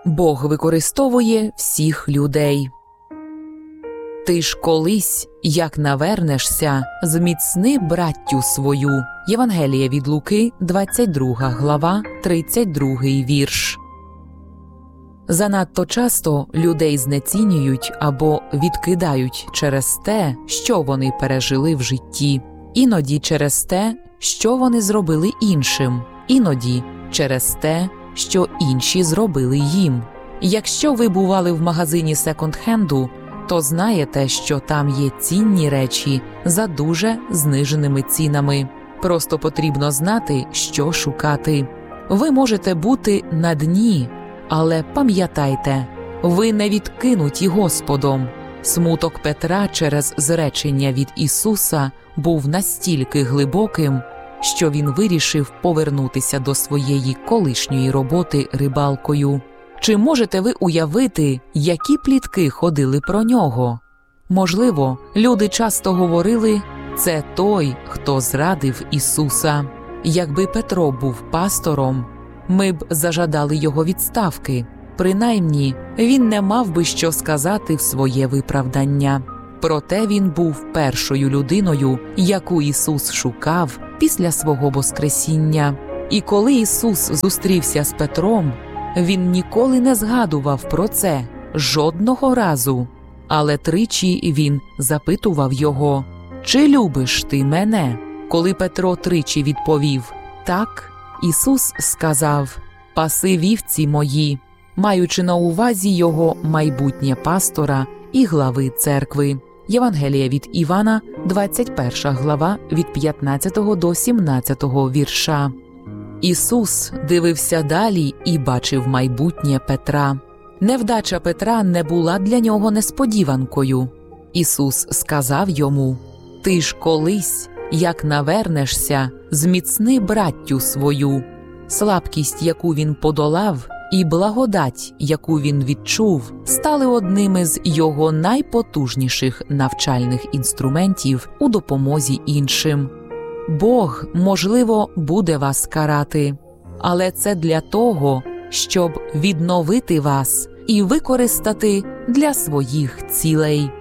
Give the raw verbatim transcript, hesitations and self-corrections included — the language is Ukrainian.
Бог використовує всіх людей. Ти ж колись, як навернешся, зміцни браттю свою. Євангеліє від Луки, двадцять друга глава, тридцять другий вірш. Занадто часто людей знецінюють або відкидають через те, що вони пережили в житті. Іноді через те, що вони зробили іншим. Іноді через те, що інші зробили їм. Якщо ви бували в магазині секонд-хенду, то знаєте, що там є цінні речі за дуже зниженими цінами. Просто потрібно знати, що шукати. Ви можете бути на дні, але пам'ятайте, ви не відкинуті Господом. Смуток Петра через зречення від Ісуса був настільки глибоким, що він вирішив повернутися до своєї колишньої роботи рибалкою. Чи можете ви уявити, які плітки ходили про нього? Можливо, люди часто говорили, це той, хто зрадив Ісуса. Якби Петро був пастором, ми б зажадали його відставки. Принаймні, він не мав би що сказати в своє виправдання. Проте він був першою людиною, яку Ісус шукав після свого воскресіння. І коли Ісус зустрівся з Петром, він ніколи не згадував про це, жодного разу. Але тричі він запитував його, «Чи любиш ти мене?» Коли Петро тричі відповів «Так», Ісус сказав, «Паси вівці мої», маючи на увазі його майбутнє пастора і глави церкви. Євангеліє від Івана, двадцять перша глава, від п'ятнадцятого до сімнадцятого вірша. Ісус дивився далі і бачив майбутнє Петра. Невдача Петра не була для нього несподіванкою. Ісус сказав йому, «Ти ж колись, як навернешся, зміцни браттю свою». Слабкість, яку він подолав, і благодать, яку він відчув, стали одними з його найпотужніших навчальних інструментів у допомозі іншим. Бог, можливо, буде вас карати, але це для того, щоб відновити вас і використати для своїх цілей.